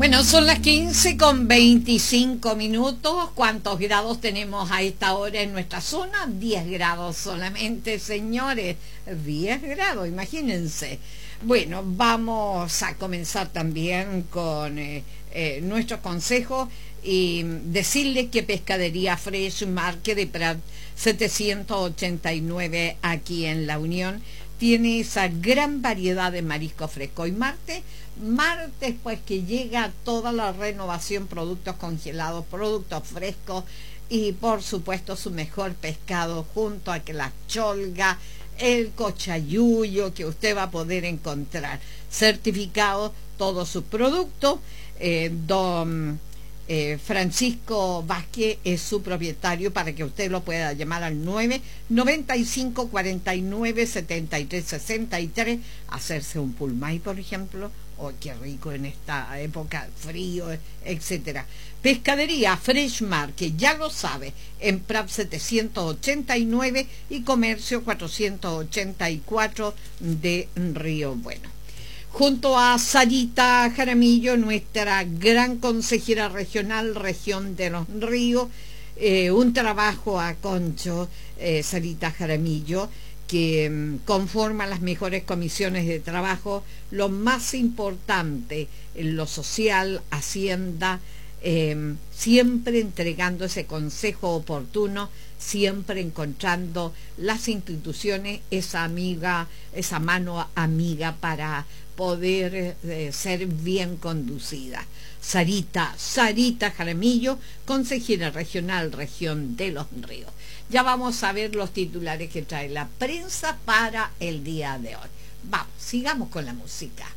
Bueno, son las 15:25. ¿Cuántos grados tenemos a esta hora en nuestra zona? 10 grados solamente, señores. 10 grados, imagínense. Bueno, vamos a comenzar también con nuestro consejo y decirle que Pescadería Fresh Market de Prat 789 aquí en La Unión tiene esa gran variedad de marisco fresco. Y martes pues que llega toda la renovación, productos congelados, productos frescos y por supuesto su mejor pescado junto a que la cholga, el cochayuyo que usted va a poder encontrar certificado todos sus productos. Don Francisco Vázquez es su propietario para que usted lo pueda llamar al 995 49 73 63, hacerse un pulmay, por ejemplo. Oh, qué rico en esta época, frío, etcétera. Pescadería Fresh Market, ya lo sabe, en Prat 789 y Comercio 484 de Río Bueno. Junto a Sarita Jaramillo, nuestra gran consejera regional, región de Los Ríos, un trabajo a concho, Sarita Jaramillo, que conforma las mejores comisiones de trabajo, lo más importante en lo social, Hacienda, siempre entregando ese consejo oportuno, siempre encontrando las instituciones esa amiga, esa mano amiga para poder ser bien conducida. Sarita Jaramillo, consejera regional, región de Los Ríos. Ya vamos a ver los titulares que trae la prensa para el día de hoy. Vamos, sigamos con la música.